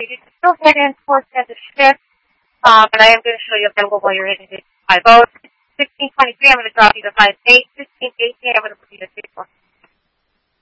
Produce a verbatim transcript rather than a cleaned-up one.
you can still head in towards the end of shift, uh, but I am going to show you available while you're in it. five oh, sixteen twenty-three, I'm going to drop you to five eight, sixteen eighteen, I'm going to